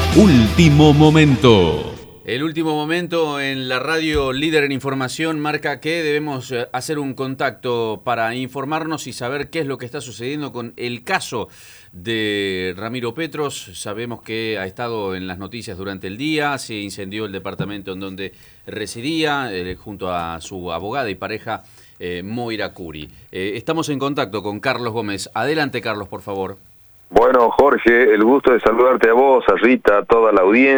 Último momento. El último momento en la radio líder en información marca que debemos hacer un contacto para informarnos y saber qué es lo que está sucediendo con el caso de Ramiro Petros. Sabemos que ha estado en las noticias durante el día, se incendió el departamento en donde residía junto a su abogada y pareja Moira Curi. Estamos en contacto con Carlos Gómez. Adelante, Carlos, por favor. Bueno, Jorge, el gusto de saludarte a vos, a Rita, a toda la audiencia.